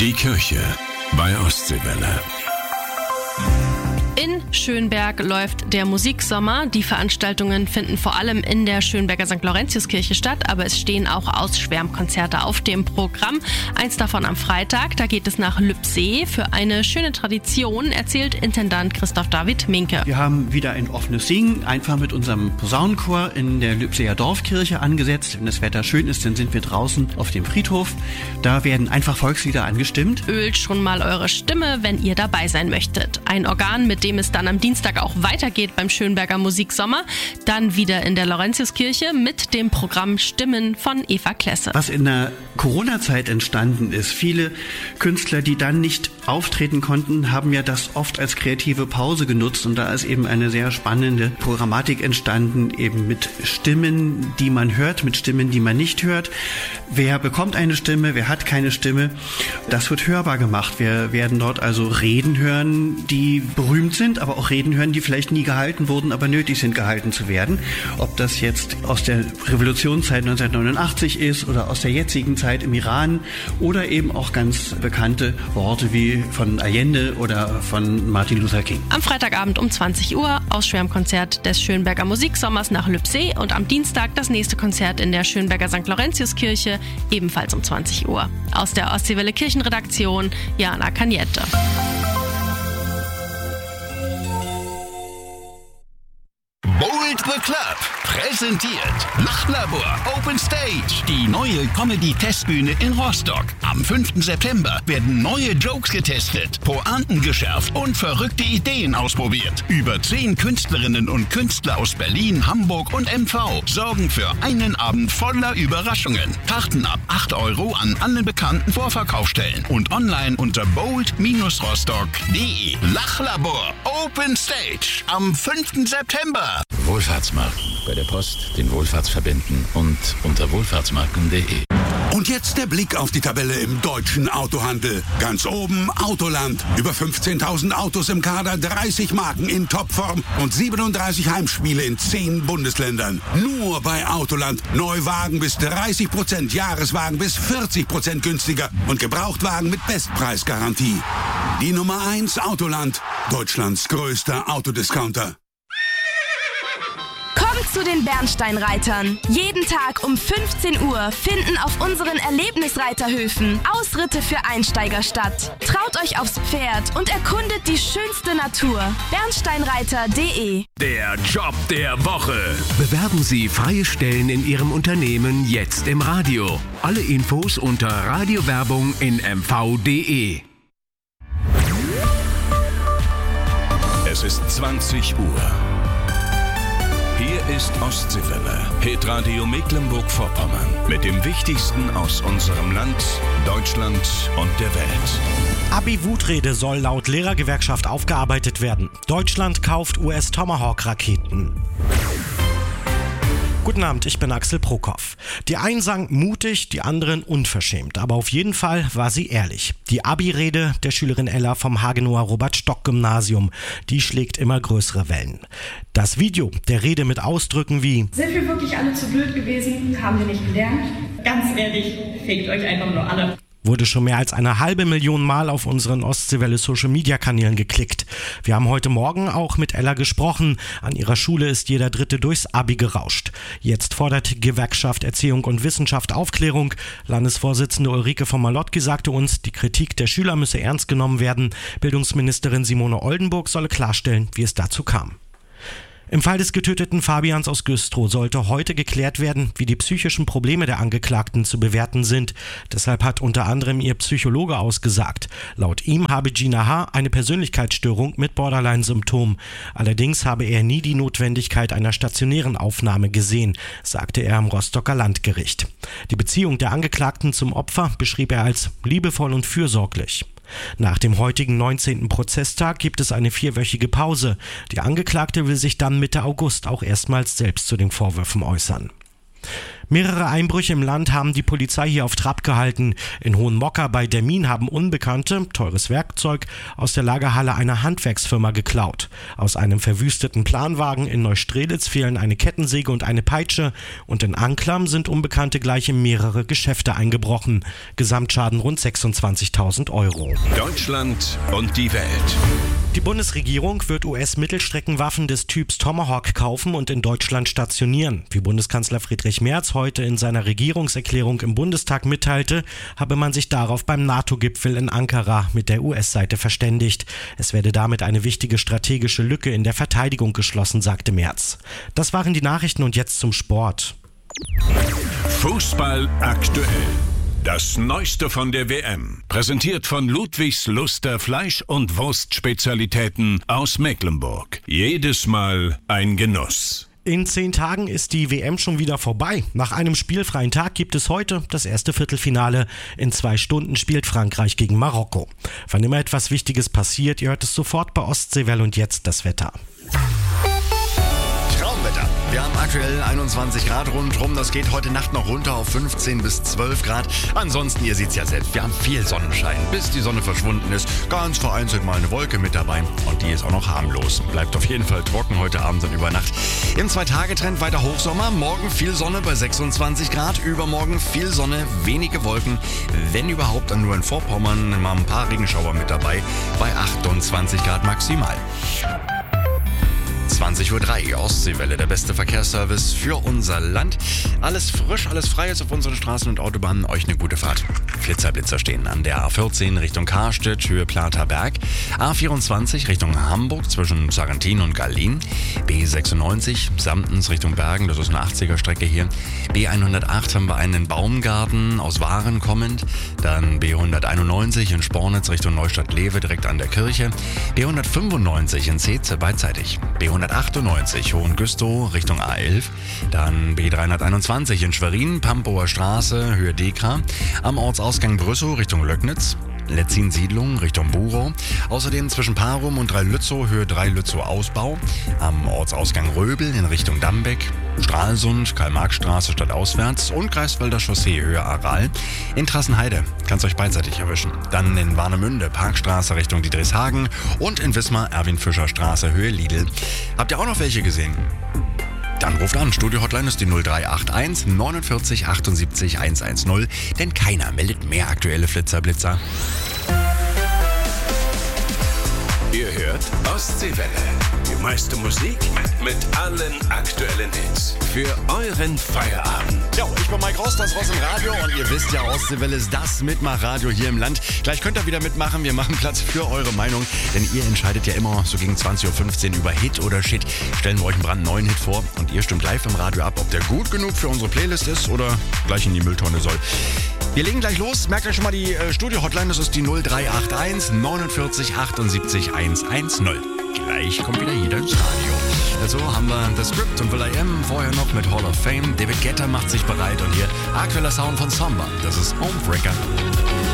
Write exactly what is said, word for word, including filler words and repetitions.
Die Kirche bei Ostseewelle. In Schönberg läuft der Musiksommer. Die Veranstaltungen finden vor allem in der Schönberger Sankt Laurentius-Kirche statt, aber es stehen auch Ausschwärmkonzerte auf dem Programm. Eins davon am Freitag, da geht es nach Lübsee. Für eine schöne Tradition erzählt Intendant Christoph David Minke. Wir haben wieder ein offenes Singen, einfach mit unserem Posaunenchor in der Lübseer Dorfkirche angesetzt. Wenn das Wetter schön ist, dann sind wir draußen auf dem Friedhof. Da werden einfach Volkslieder angestimmt. Ölt schon mal eure Stimme, wenn ihr dabei sein möchtet. Ein Organ, mit dem es dann am Dienstag auch weitergeht beim Schönberger Musiksommer. Dann wieder in der Laurentiuskirche mit dem Programm Stimmen von Eva Klesse. Was in der Corona-Zeit entstanden ist, viele Künstler, die dann nicht auftreten konnten, haben ja das oft als kreative Pause genutzt und da ist eben eine sehr spannende Programmatik entstanden, eben mit Stimmen, die man hört, mit Stimmen, die man nicht hört. Wer bekommt eine Stimme, wer hat keine Stimme? Das wird hörbar gemacht. Wir werden dort also Reden hören, die berühmt sind, aber auch Reden hören, die vielleicht nie gehalten wurden, aber nötig sind, gehalten zu werden. Ob das jetzt aus der Revolutionszeit neunzehnhundertneunundachtzig ist oder aus der jetzigen Zeit im Iran oder eben auch ganz bekannte Worte wie von Allende oder von Martin Luther King. Am Freitagabend um zwanzig Uhr Ausschwärmkonzert des Schönberger Musiksommers nach Lübsee und am Dienstag das nächste Konzert in der Schönberger Sankt Laurentiuskirche, ebenfalls um zwanzig Uhr. Aus der Ostseewelle Kirchenredaktion, Jana Kaniette. Bold the Club präsentiert Lachlabor Open Stage, die neue Comedy-Testbühne in Rostock. Am fünften September werden neue Jokes getestet, Pointen geschärft und verrückte Ideen ausprobiert. Über zehn Künstlerinnen und Künstler aus Berlin, Hamburg und M V sorgen für einen Abend voller Überraschungen. Karten ab acht Euro an allen bekannten Vorverkaufsstellen und online unter bold Rostock punkt de. Lachlabor Open Stage am fünften September. Wohlfahrtsmarken. Bei der Post, den Wohlfahrtsverbänden und unter wohlfahrtsmarken punkt de. Und jetzt der Blick auf die Tabelle im deutschen Autohandel. Ganz oben Autoland. Über fünfzehntausend Autos im Kader, dreißig Marken in Topform und siebenunddreißig Heimspiele in zehn Bundesländern. Nur bei Autoland. Neuwagen bis dreißig Prozent, Jahreswagen bis vierzig Prozent günstiger und Gebrauchtwagen mit Bestpreisgarantie. Die Nummer eins Autoland. Deutschlands größter Autodiscounter. Kommt zu den Bernsteinreitern. Jeden Tag um fünfzehn Uhr finden auf unseren Erlebnisreiterhöfen Ausritte für Einsteiger statt. Traut euch aufs Pferd und erkundet die schönste Natur. bernsteinreiter punkt de. Der Job der Woche. Bewerben Sie freie Stellen in Ihrem Unternehmen jetzt im Radio. Alle Infos unter Radiowerbung in m v punkt de. Es ist zwanzig Uhr. Hier ist Ostseewelle, Hitradio Mecklenburg-Vorpommern. Mit dem Wichtigsten aus unserem Land, Deutschland und der Welt. Abi-Wutrede soll laut Lehrergewerkschaft aufgearbeitet werden. Deutschland kauft U S-Tomahawk-Raketen. Guten Abend, ich bin Axel Prokop. Die einen sagen mutig, die anderen unverschämt. Aber auf jeden Fall war sie ehrlich. Die Abi-Rede der Schülerin Ella vom Hagenower Robert-Stock-Gymnasium, die schlägt immer größere Wellen. Das Video der Rede mit Ausdrücken wie: Sind wir wirklich alle zu blöd gewesen? Haben wir nicht gelernt? Ganz ehrlich, fickt euch einfach nur alle. Wurde schon mehr als eine halbe Million Mal auf unseren Ostseewelle-Social-Media-Kanälen geklickt. Wir haben heute Morgen auch mit Ella gesprochen. An ihrer Schule ist jeder Dritte durchs Abi gerauscht. Jetzt fordert die Gewerkschaft Erziehung und Wissenschaft Aufklärung. Landesvorsitzende Ulrike von Malotki sagte uns, die Kritik der Schüler müsse ernst genommen werden. Bildungsministerin Simone Oldenburg solle klarstellen, wie es dazu kam. Im Fall des getöteten Fabians aus Güstrow sollte heute geklärt werden, wie die psychischen Probleme der Angeklagten zu bewerten sind. Deshalb hat unter anderem ihr Psychologe ausgesagt. Laut ihm habe Gina H. eine Persönlichkeitsstörung mit Borderline-Symptomen. Allerdings habe er nie die Notwendigkeit einer stationären Aufnahme gesehen, sagte er am Rostocker Landgericht. Die Beziehung der Angeklagten zum Opfer beschrieb er als liebevoll und fürsorglich. Nach dem heutigen neunzehnten Prozesstag gibt es eine vierwöchige Pause. Die Angeklagte will sich dann Mitte August auch erstmals selbst zu den Vorwürfen äußern. Mehrere Einbrüche im Land haben die Polizei hier auf Trab gehalten. In Hohenmokka bei Demmin haben Unbekannte teures Werkzeug aus der Lagerhalle einer Handwerksfirma geklaut. Aus einem verwüsteten Planwagen in Neustrelitz fehlen eine Kettensäge und eine Peitsche. Und in Anklam sind Unbekannte gleich in mehrere Geschäfte eingebrochen. Gesamtschaden rund sechsundzwanzigtausend Euro. Deutschland und die Welt. Die Bundesregierung wird U S-Mittelstreckenwaffen des Typs Tomahawk kaufen und in Deutschland stationieren. Wie Bundeskanzler Friedrich Merz heute in seiner Regierungserklärung im Bundestag mitteilte, habe man sich darauf beim NATO-Gipfel in Ankara mit der U S-Seite verständigt. Es werde damit eine wichtige strategische Lücke in der Verteidigung geschlossen, sagte Merz. Das waren die Nachrichten und jetzt zum Sport. Fußball aktuell. Das Neueste von der W M, präsentiert von Ludwigs Luster Fleisch- und Wurstspezialitäten aus Mecklenburg. Jedes Mal ein Genuss. In zehn Tagen ist die W M schon wieder vorbei. Nach einem spielfreien Tag gibt es heute das erste Viertelfinale. In zwei Stunden spielt Frankreich gegen Marokko. Wann immer etwas Wichtiges passiert, ihr hört es sofort bei Ostseewelle und jetzt das Wetter. Traumwetter. Wir haben aktuell einundzwanzig Grad rundherum. Das geht heute Nacht noch runter auf fünfzehn bis zwölf Grad. Ansonsten, ihr seht es ja selbst, wir haben viel Sonnenschein. Bis die Sonne verschwunden ist, ganz vereinzelt mal eine Wolke mit dabei. Und die ist auch noch harmlos. Bleibt auf jeden Fall trocken heute Abend und über Nacht. Im Zwei-Tage-Trend weiter Hochsommer. Morgen viel Sonne bei sechsundzwanzig Grad. Übermorgen viel Sonne, wenige Wolken. Wenn überhaupt, dann nur in Vorpommern mal ein paar Regenschauer mit dabei. Bei achtundzwanzig Grad maximal. zwanzig Uhr drei, Ostseewelle, der beste Verkehrsservice für unser Land. Alles frisch, alles frei ist auf unseren Straßen und Autobahnen. Euch eine gute Fahrt. Flitzer-Blitzer stehen an der A vierzehn Richtung Karstedt, Höhe Platerberg. A vierundzwanzig Richtung Hamburg zwischen Sarrentin und Gallien. B sechsundneunzig Samtens Richtung Bergen, das ist eine achtziger-Strecke hier. B hundertacht haben wir einen in Baumgarten aus Waren kommend. Dann B hunderteinundneunzig in Spornitz Richtung Neustadt-Lewe direkt an der Kirche. B hundertfünfundneunzig in Zeetze beidseitig. B hundertachtundneunzig Hohengüstow Richtung A elf. Dann B dreihunderteinundzwanzig in Schwerin, Pampower Straße, Höhe Dekra. Am Ortsausgang Brüssow Richtung Löcknitz. Letzin-Siedlung Richtung Burow. Außerdem zwischen Parum und Drei-Lützow, Höhe Drei-Lützow-Ausbau. Am Ortsausgang Röbel in Richtung Dambeck. Stralsund, Karl-Marx-Straße stadtauswärts und Greifswalder Chaussee, Höhe Aral. In Trassenheide kann es euch beidseitig erwischen. Dann in Warnemünde, Parkstraße Richtung Diedrichshagen und in Wismar, Erwin-Fischer-Straße, Höhe Lidl. Habt ihr auch noch welche gesehen? Dann ruft an, Studio-Hotline ist die null drei acht eins neunundvierzig achtundsiebzig hundertzehn, denn keiner meldet mehr aktuelle Flitzer-Blitzer. Ihr hört Ostseewelle. Die meiste Musik mit allen aktuellen Hits. Für euren Feierabend. Ja, ich bin Mike Rost, das war's im Radio. Und ihr wisst ja, Ostseewelle ist das Mitmachradio hier im Land. Gleich könnt ihr wieder mitmachen. Wir machen Platz für eure Meinung. Denn ihr entscheidet ja immer so gegen zwanzig Uhr fünfzehn über Hit oder Shit. Stellen wir euch einen brandneuen Hit vor. Und ihr stimmt live im Radio ab, ob der gut genug für unsere Playlist ist oder gleich in die Mülltonne soll. Wir legen gleich los. Merkt euch schon mal die äh, Studio-Hotline. Das ist die null drei acht eins neunundvierzig achtundsiebzig hundertzehn. Gleich kommt wieder jeder ins Radio. Also haben wir The Script und Will I Am. Vorher noch mit Hall of Fame. David Guetta macht sich bereit. Und hier aktueller Sound von Samba. Das ist Homebreaker.